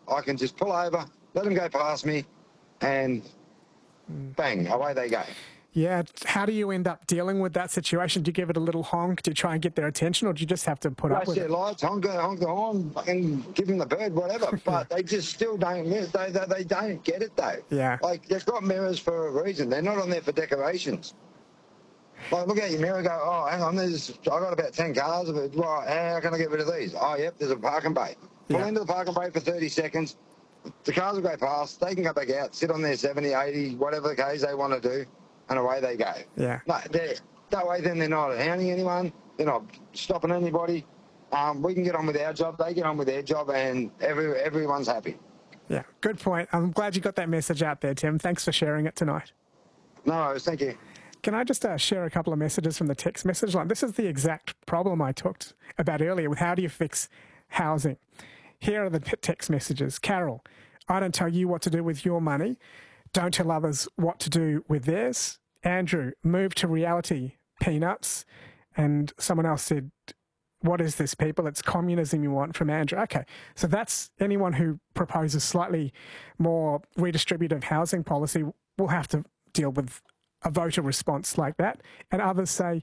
I can just pull over, let them go past me, and bang, away they go. Yeah, how do you end up dealing with that situation? Do you give it a little honk to try and get their attention, or do you just have to put up with it? Lights, honk the horn, and give them the bird, whatever. But they just still don't miss. They don't get it, though. Yeah. Like, they've got mirrors for a reason. They're not on there for decorations. Like, look at your mirror and go, oh, hang on, I got about 10 cars. Right, how can I get rid of these? Oh, yep, there's a parking bay. Pull into the parking bay for 30 seconds. The cars will go past. They can go back out, sit on their 70, 80, whatever the case they want to do, and away they go. Yeah. No, that way then they're not hounding anyone. They're not stopping anybody. We can get on with our job. They get on with their job, and everyone's happy. Yeah, good point. I'm glad you got that message out there, Tim. Thanks for sharing it tonight. No worries. Thank you. Can I just share a couple of messages from the text message line? This is the exact problem I talked about earlier with how do you fix housing. Here are the text messages. Carol, I don't tell you what to do with your money. Don't tell others what to do with theirs. Andrew, move to reality, peanuts. And someone else said, what is this, people? It's communism you want, from Andrew. Okay, so that's anyone who proposes slightly more redistributive housing policy will have to deal with a voter response like that. And others say,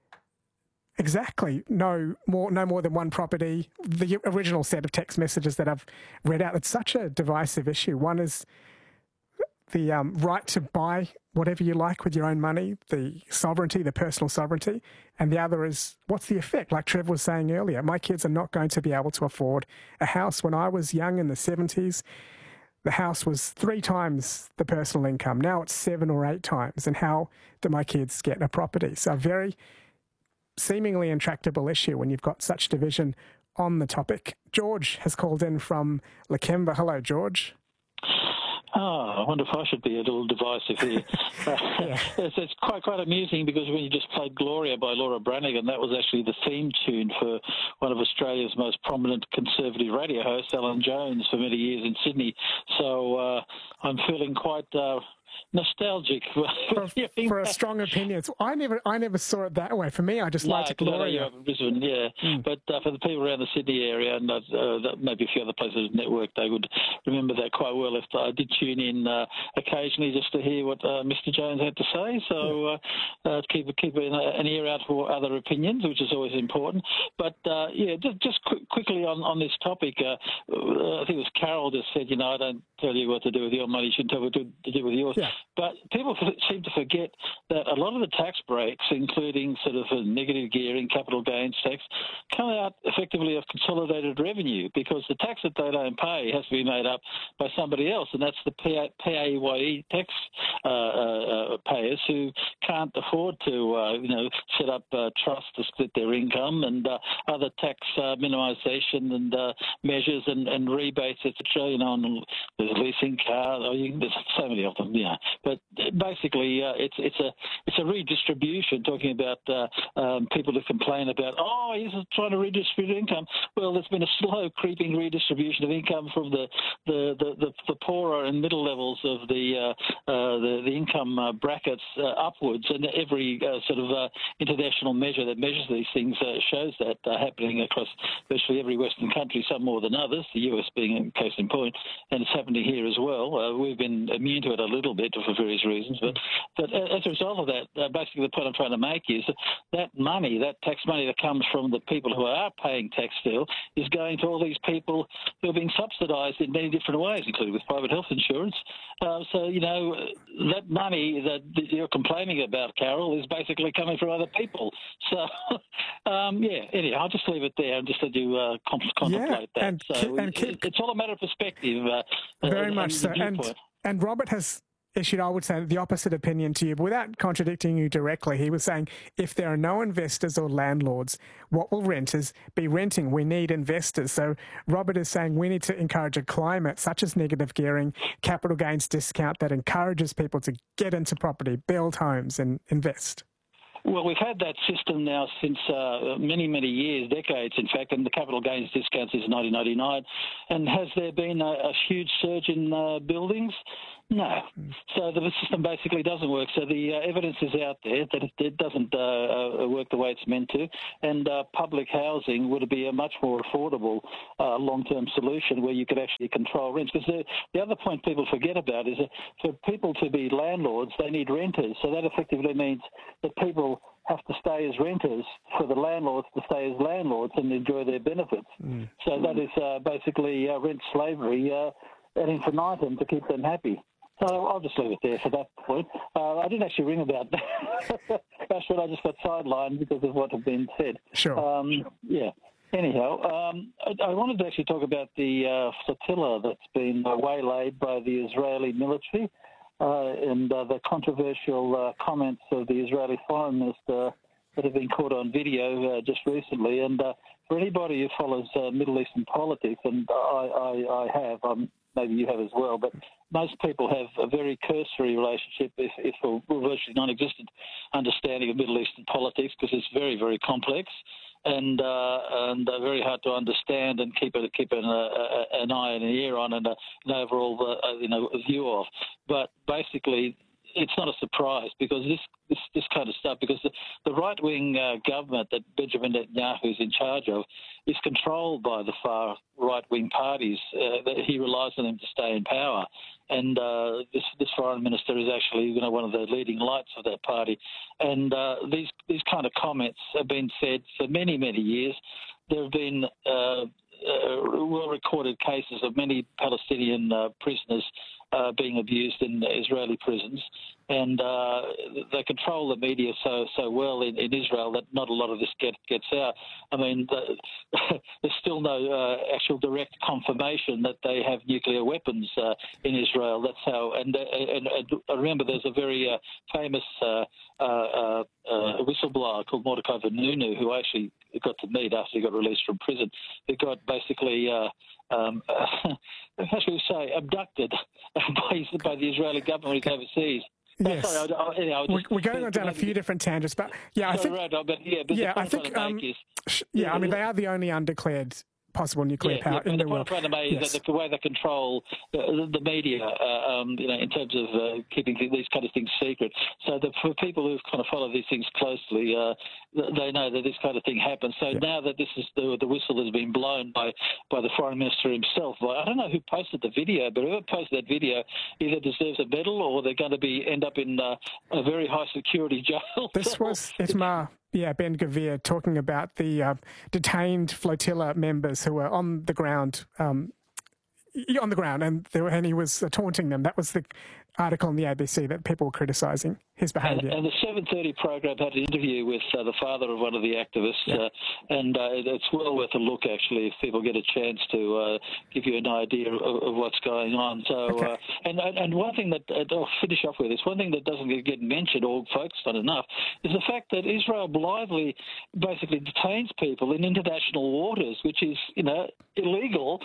exactly, no more than one property. The original set of text messages that I've read out, it's such a divisive issue. One is the right to buy whatever you like with your own money, the sovereignty, the personal sovereignty, and the other is what's the effect? Like Trev was saying earlier, my kids are not going to be able to afford a house. When I was young in the 70s, the house was 3 times the personal income. Now it's 7 or 8 times. And how do my kids get a property? So a very seemingly intractable issue when you've got such division on the topic. George has called in from Lakemba. Hello, George. I wonder if I should be a little divisive here. It's quite amusing because when you just played Gloria by Laura Branigan, that was actually the theme tune for one of Australia's most prominent conservative radio hosts, Alan Jones, for many years in Sydney. So I'm feeling quite nostalgic for a strong opinion. I never saw it that way. For me, I just liked Gloria. Brisbane, But for the people around the Sydney area and maybe a few other places of the network, they would remember that quite well. If I did tune in occasionally just to hear what Mr. Jones had to say, so keep an ear out for other opinions, which is always important. But just quickly on this topic, I think it was Carol just said, I don't tell you what to do with your money, you shouldn't tell me what to do with yours. Yeah. But people seem to forget that a lot of the tax breaks, including sort of negative gearing, capital gains tax, come out effectively of consolidated revenue because the tax that they don't pay has to be made up by somebody else, and that's the PAYE tax payers who can't afford to, set up trusts to split their income and other tax minimisation and measures and rebates, etc. On there's leasing car, there's so many of them. But basically, it's a redistribution. Talking about people who complain about, he's trying to redistribute income. Well, there's been a slow creeping redistribution of income from the poorer and middle levels of the income brackets upwards, and every sort of international measure that measures these things shows that happening across virtually every Western country, some more than others. The US being a case in point, and it's happening here as well. We've been immune to it a little bit for various reasons, but as a result of that, basically the point I'm trying to make is that money, that tax money that comes from the people who are paying tax still, is going to all these people who are being subsidised in many different ways, including with private health insurance. So that money that you're complaining about, Carol, is basically coming from other people. So anyway, I'll just leave it there and just let you contemplate that. It's all a matter of perspective. Very much so. And Robert has issued, I would say, the opposite opinion to you, but without contradicting you directly. He was saying, if there are no investors or landlords, what will renters be renting? We need investors. So Robert is saying we need to encourage a climate such as negative gearing, capital gains discount that encourages people to get into property, build homes and invest. Well, we've had that system now since many, many years, decades, in fact, and the capital gains discount since 1999. And has there been a huge surge in buildings? No. So the system basically doesn't work. So the evidence is out there that it doesn't work the way it's meant to, and public housing would be a much more affordable long-term solution where you could actually control rents. Because the other point people forget about is that for people to be landlords, they need renters. So that effectively means that people have to stay as renters for the landlords to stay as landlords and enjoy their benefits. So that is basically rent slavery ad infinitum to keep them happy. So I'll just leave it there for that point. I didn't actually ring about that. I just got sidelined because of what had been said. Sure. Yeah. Anyhow, I wanted to actually talk about the flotilla that's been waylaid by the Israeli military and the controversial comments of the Israeli foreign minister that have been caught on video just recently. And for anybody who follows Middle Eastern politics, and I have, maybe you have as well, but most people have a very cursory relationship, if a virtually non-existent understanding of Middle Eastern politics, because it's very, very complex and very hard to understand and keep an eye and an ear on and an overall view of. But basically, it's not a surprise because this kind of stuff, because the right-wing government that Benjamin Netanyahu is in charge of is controlled by the far right-wing parties. He relies on them to stay in power. And this foreign minister is actually one of the leading lights of that party. And these kind of comments have been said for many, many years. There have been well-recorded cases of many Palestinian prisoners being abused in Israeli prisons, and they control the media so well in Israel that not a lot of this gets out. I mean, there's still no actual direct confirmation that they have nuclear weapons in Israel. That's how. And I remember there's a very famous whistleblower called Mordecai Vanunu, who I actually got to meet after he got released from prison, who got basically how should we say, abducted by the Israeli government when he's overseas. Yes. Sorry, we're going down a few different tangents, but yeah, I think I mean they are the only undeclared possible nuclear power in the world. The point I'm trying to make is that the way they control the media, in terms of keeping these kind of things secret. So for people who kind of follow these things closely, they know that this kind of thing happens. So now that this is the whistle has been blown by the foreign minister himself, I don't know who posted the video, but whoever posted that video either deserves a medal or they're going to end up in a very high security jail. This was Itmar. Yeah, Ben-Gvir talking about the detained flotilla members who were on the ground, and he was taunting them. That was the article in the ABC that people were criticising his behaviour. And the 7:30 program had an interview with the father of one of the activists, and it's well worth a look, actually, if people get a chance to give you an idea of what's going on. So, and one thing that I'll finish off with this, one thing that doesn't get mentioned or focused on enough is the fact that Israel blithely basically detains people in international waters, which is, illegal.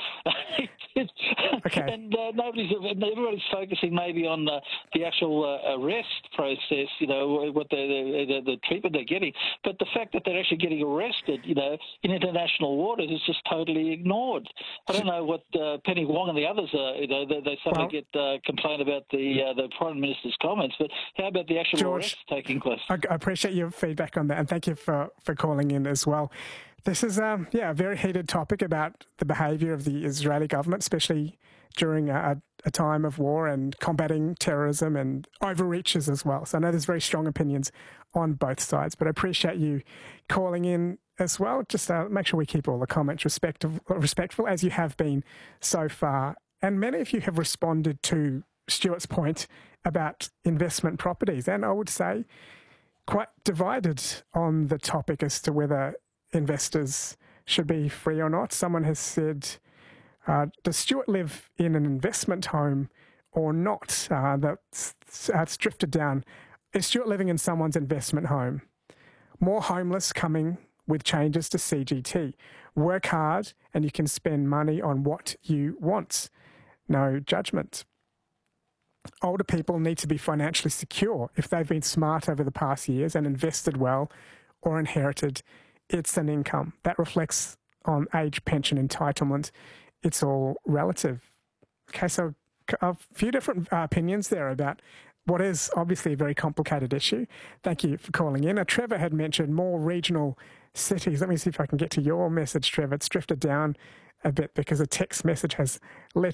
And everybody's focusing maybe on the actual arrest process, what the treatment they're getting. But the fact that they're actually getting arrested, in international waters is just totally ignored. I don't know what Penny Wong and the others they suddenly complain about the Foreign Minister's comments, but how about the actual arrests taking place? I appreciate your feedback on that, and thank you for calling in as well. This is a very heated topic about the behaviour of the Israeli government, especially during a time of war and combating terrorism and overreaches as well. So I know there's very strong opinions on both sides, but I appreciate you calling in as well. Just make sure we keep all the comments respectful, as you have been so far. And many of you have responded to Stuart's point about investment properties, and I would say quite divided on the topic as to whether investors should be free or not. Someone has said, does Stuart live in an investment home or not? That's drifted down. Is Stuart living in someone's investment home? More homeless coming with changes to CGT. Work hard and you can spend money on what you want. No judgment. Older people need to be financially secure. If they've been smart over the past years and invested well or inherited, it's an income. That reflects on age pension entitlement. It's all relative. Okay, so a few different opinions there about what is obviously a very complicated issue. Thank you for calling in. Trevor had mentioned more regional cities. Let me see if I can get to your message, Trevor. It's drifted down a bit because a text message has let